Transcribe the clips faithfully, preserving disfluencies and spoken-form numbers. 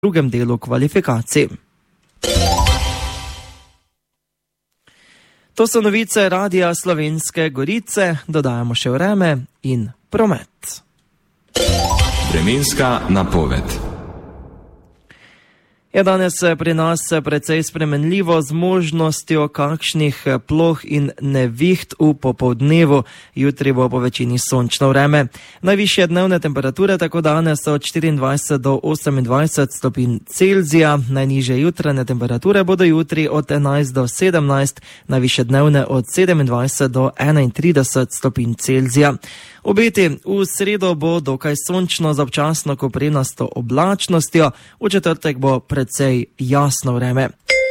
drugem delu kvalifikacij. To so novice Radia Slovenske Gorice, dodajamo še vreme in promet. Vremenska napoved. Je danes pri nas precej spremenljivo z možnostjo kakšnih ploh in neviht v popoldnevu. Jutri bo po večini sončno vreme. Najvišje dnevne temperature tako danes so od štiriindvajset do osemindvajset stopinj Celzija. Najnižje jutranje temperature bodo jutri od enajst do sedemnajst, najvišje dnevne od sedemindvajset do enaintrideset stopinj Celzija. Obeti v sredo bo dokaj sončno z občasno koprenasto oblačnostjo, v četrtek bo precej jasno vreme.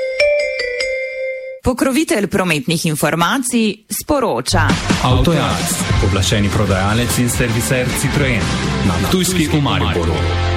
Pokrovitelj prometnih informacij sporoča. Avtojalec, pooblaščeni prodajalec in serviser Citroen na Ptujski v Mariboru.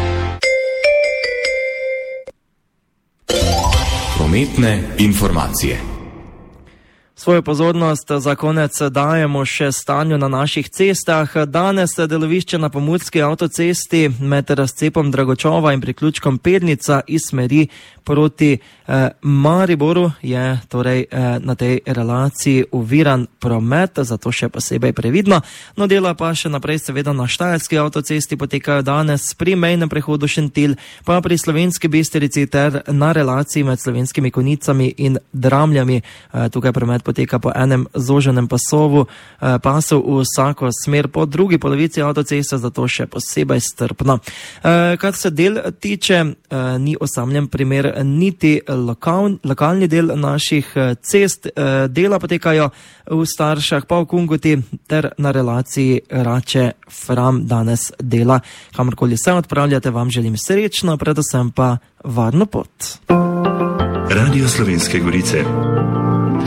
Prometne informacije. Svojo pozornost za konec dajemo še stanju na naših cestah. Danes delovišče na Pomurski avtocesti med razcepom Dragočova in priključkom Pednica iz smeri proti eh, Mariboru je torej eh, na tej relaciji oviran promet, zato še posebej previdno. No, dela pa še naprej seveda na Štajerski avtocesti potekajo danes pri mejnem prehodu Šentilj, pa pri Slovenski Bistrici ter na relaciji med Slovenskimi Konicami in Dramljami. Eh, tukaj promet poteka po enem zoženem pasovu, eh, pasov v vsako smer, po drugi polovici avtoceste, zato še posebej strpno. Eh, kar se del tiče, eh, ni osamljen primer niti lokal, lokalni del naših cest. Dela potekajo v Staršah, pa v Kungoti ter na relaciji Rače-Fram danes dela. Kamorkoli se odpravljate, vam želim srečno, predvsem pa varno pot. Radio Slovenske Gorice.